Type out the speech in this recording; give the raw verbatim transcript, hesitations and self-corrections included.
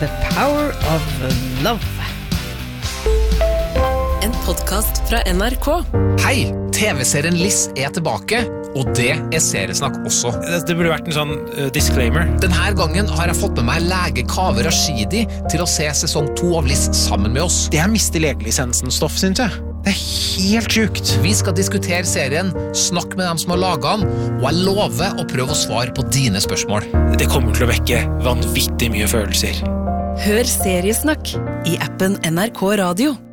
The Power of Love. En podcast fra N R K. Hei, T V-serien Liss er tilbake, og det er seriesnakk også. Det burde vært en sånn uh, disclaimer. Denne gangen har jeg fått med meg lege Kaveh Rashidi til å se sesong to av Liss sammen med oss. Det er miste legelisensen-stoff, synes jeg. Det er helt sjukt. Vi skal diskutere serien, snakke med dem som har laget den, og jeg lover å prøve å svare på dine spørsmål. Det kommer til å vekke vanvittig mye følelser. Hør seriesnakk i appen N R K Radio.